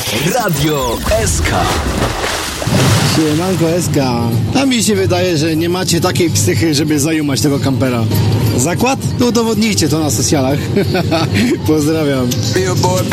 Radio SK. Siemanko SK. A mi się wydaje, że nie macie takiej psychy, żeby zajumać tego kampera. Zakład? To udowodnijcie to na socjalach. Pozdrawiam.